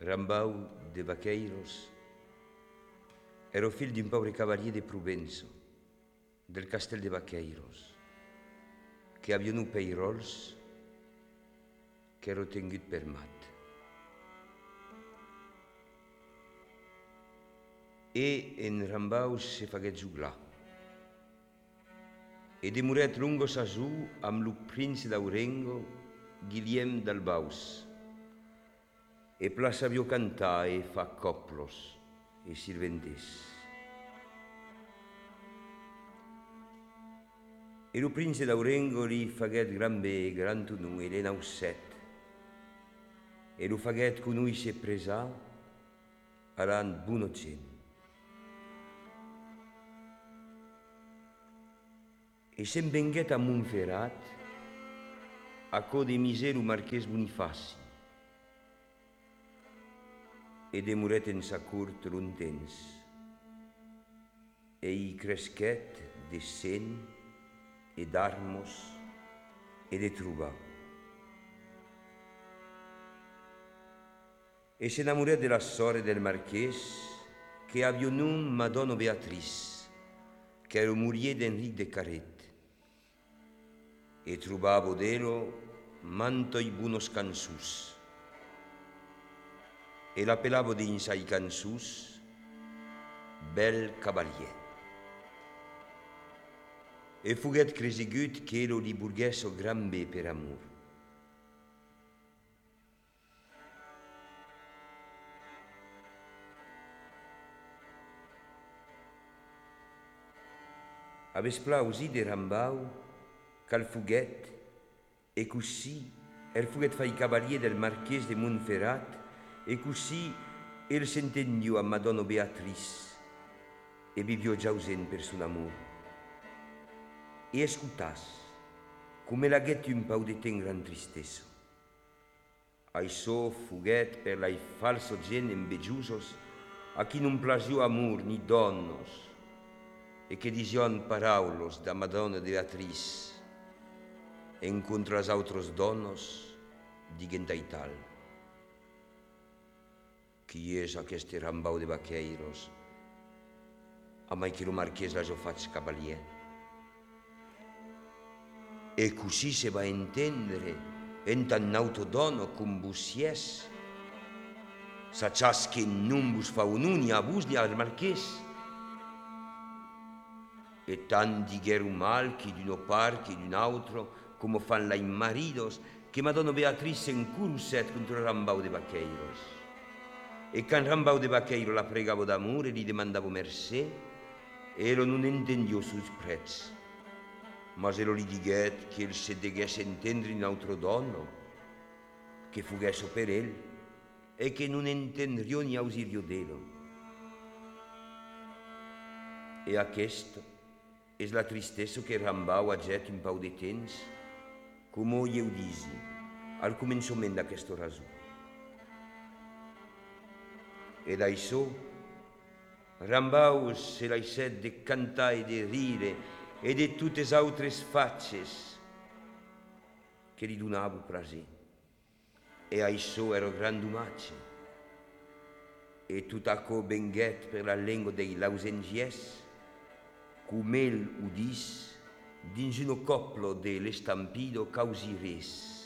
Rambau de Vaqueiros era o fill d'un pobre cavalier de Provenço, del castell de Vaqueiros, que havia un peirols que era tengut per mat. E en Rambau se faguèt juglar. E demoret lungo s'azú amb lo prince d'Aurengo, Guillem d'Albaus, e pla sabio cantar e fa coplos e sirvendès. E lo prince d'Aurengo li faguèt gran bé e gran tonun e l'enauset, e lo faguèt conui se presà aran bono gent. E se'n venguèt a Montferrat a co de misèro marquès Bonifaci e demoret en sa cort long temps e hi cresquèt de sen e d'armos e de trobar. E s'enamoret de la sora del marquès que havia un nom Madonna Beatrice, che era murier d'Enric de Caret, e trobavo d'elo manto i bunos cansus, e l'appellavo dins ai cansus bel cavalier. E fuguet cresigut che elo li burguesso gran bé per amor. Aves plausi de Rambau qu'al fuguet, e così el fuguet fai cavalier del marchès de Montferrat, e così el s'entendió a Madonna Beatrice e vivió jausen per son amor. E escutas, come laguet un pau de ten gran tristesso. Això fuguet per lai falso gent envejosos a qui non plagiò amor ni donnos, e che dision paraulos da Madonna Beatrice en contra as autros donnos diguen tal. Qui és aquest Rambau de Vaqueiros, a mai che lo marchès la jo faig cavalier? E così se va entendre en tan auto dono com vos sies, sachas que non vos fa un ni a vos ni al marchès. E tant diguero mal chi d'uno par chi d'un altro, come fan lai maridos, che Madonna Beatrice encurset contro Rambau de Vaqueiros. E can Rambau de Vaqueiros la pregavo d'amore e li demandavo mercè, elo non entendió sus prets, mas elo li diguet che el se deguesse entendre un altro donno, che fuguesso per el, e che non entendrió ni ausilio d'elo. E aquesto és la tristessa que Rambau aget un pau de temps, com eu disi, al començament d'aquesta oració. E d'això, Rambau se laissèt de cantar e de rire e de totes autres fatxes que li donava prazer. E això era gran domatge. E tot aquò venguet per la lengua dei lausengies, com ell ho dis, dins un coplo de l'estampido causi res.